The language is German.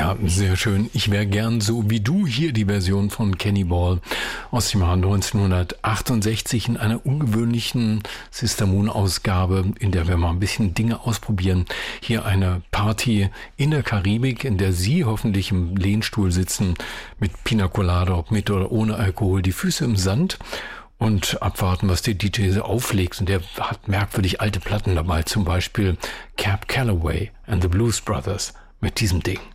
Ja, sehr schön. Ich wäre gern so wie du, hier die Version von Kenny Ball aus dem Jahr 1968 in einer ungewöhnlichen Sister Moon Ausgabe, in der wir mal ein bisschen Dinge ausprobieren. Hier eine Party in der Karibik, in der Sie hoffentlich im Lehnstuhl sitzen, mit Pina Colada, ob mit oder ohne Alkohol, die Füße im Sand und abwarten, was der DJ so auflegt. Und der hat merkwürdig alte Platten dabei, zum Beispiel Cab Calloway and the Blues Brothers mit diesem Ding.